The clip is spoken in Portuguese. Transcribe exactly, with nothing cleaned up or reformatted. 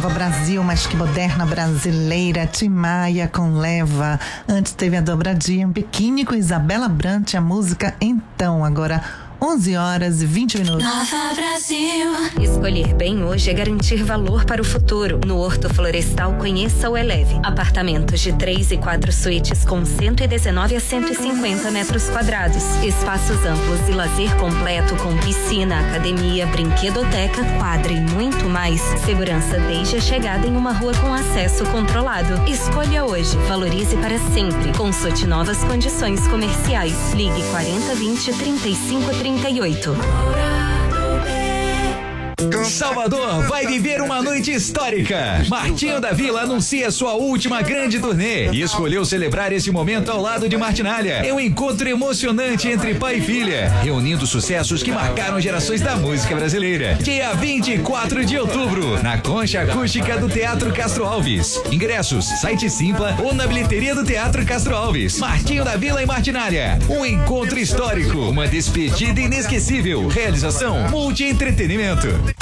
Nova Brasil, mas que moderna brasileira, Tim Maia com Leva. Antes teve a dobradinha, um biquíni com Isabela Brant, a música Então. Agora onze horas e vinte minutos. Nova Brasil. Escolher bem hoje é garantir valor para o futuro. No Horto Florestal, conheça o Eleve. Apartamentos de três e quatro suítes com cento e dezenove a cento e cinquenta metros quadrados. Espaços amplos e lazer completo com piscina, academia, brinquedoteca, quadra e muito mais. Segurança desde a chegada em uma rua com acesso controlado. Escolha hoje. Valorize para sempre. Consulte novas condições comerciais. Ligue quarenta vinte trinta e cinco trinta e oito. Salvador vai viver uma noite histórica. Martinho da Vila anuncia sua última grande turnê e escolheu celebrar esse momento ao lado de Martinália. É um encontro emocionante entre pai e filha, reunindo sucessos que marcaram gerações da música brasileira. Dia vinte e quatro de outubro, na Concha Acústica do Teatro Castro Alves. Ingressos, site Simpla ou na bilheteria do Teatro Castro Alves. Martinho da Vila e Martinália. Um encontro histórico, uma despedida inesquecível. Realização Multi Entretenimento.